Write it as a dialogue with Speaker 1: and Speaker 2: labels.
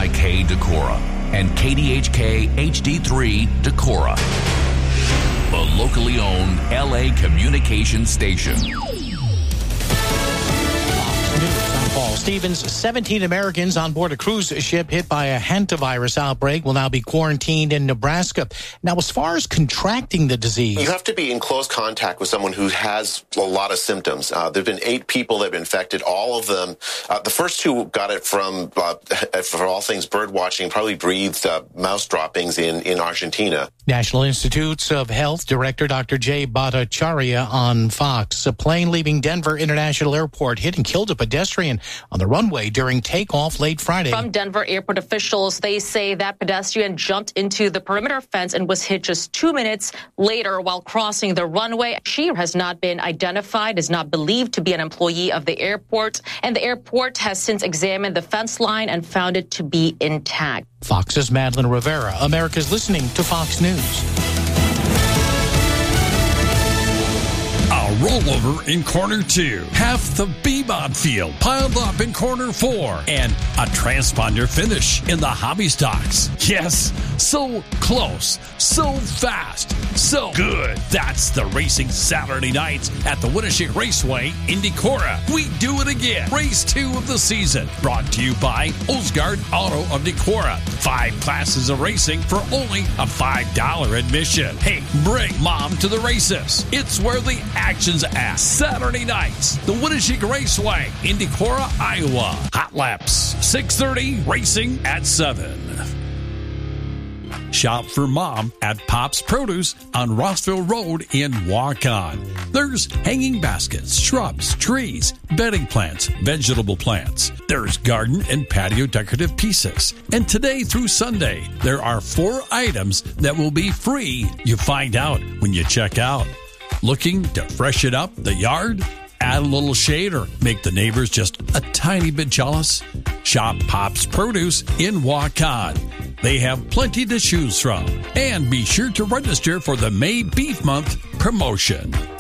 Speaker 1: WNIK Decorah and KDHK HD3 Decorah, the locally owned LA communication station.
Speaker 2: Paul Stevens, 17 Americans on board a cruise ship hit by a hantavirus outbreak will now be quarantined in Nebraska. Now, as far as contracting the disease,
Speaker 3: you have to be in close contact with someone who has a lot of symptoms. There have been 8 people that have been infected. All of them, the first 2 got it from, for all things bird watching, probably breathed mouse droppings in Argentina.
Speaker 2: National Institutes of Health Director Dr. Jay Bhattacharya on Fox. A plane leaving Denver International Airport hit and killed a pedestrian on the runway during takeoff late Friday.
Speaker 4: From Denver airport officials, they say that pedestrian jumped into the perimeter fence and was hit just 2 minutes later while crossing the runway. She has not been identified, is not believed to be an employee of the airport, and the airport has since examined the fence line and found it to be intact.
Speaker 2: Fox's Madeline Rivera. America's listening to Fox News.
Speaker 5: A rollover in corner 2. Half the Beemont field piled up in corner 4. And a transponder finish in the hobby stocks. Yes, so close, so fast, so good. That's the racing Saturday nights at the Winneshiek Raceway in Decorah. We do it again. Race 2 of the season. Brought to you by Osgard Auto of Decorah. 5 classes of racing for only a $5 admission. Hey, bring mom to the races. It's where the action's at. Saturday nights, the Winneshiek Raceway in Decorah, Iowa. Hot laps, 6:30, racing at 7. Shop for mom at Pop's Produce on Rossville Road in Waukon. There's hanging baskets, shrubs, trees, bedding plants, vegetable plants. There's garden and patio decorative pieces. And today through Sunday, there are 4 items that will be free. You find out when you check out. Looking to freshen up the yard? Add a little shade or make the neighbors just a tiny bit jealous? Shop Pop's Produce in Waukon. They have plenty to choose from. And be sure to register for the May Beef Month promotion.